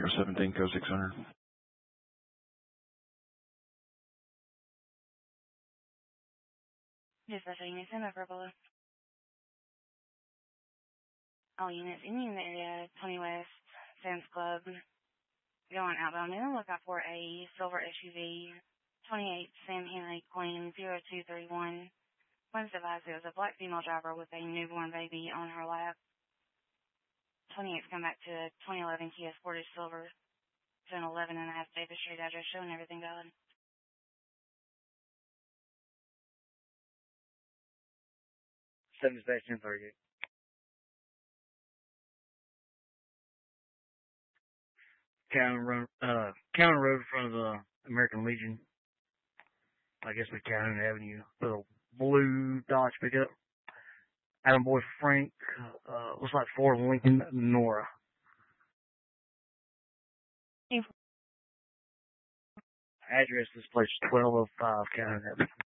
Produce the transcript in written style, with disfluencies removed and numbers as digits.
17, code 600. Dispatch units in Purple. All units in the area, 20 West, Sam's Club. Going outbound in, look out for a silver SUV, 28 Sam Henry Queen 0231. Once advised it was a black female driver with a newborn baby on her lap. 28's come back to a 2011 Kia Sportage Silver to an 11.5 Davis Street address, showing everything valid. Seven dispatch 1038. County Road in front of the American Legion. I guess the County Avenue. Little blue Dodge pickup. Adam Boy Frank, looks like Ford Lincoln Nora. Address this place 1205 County Avenue.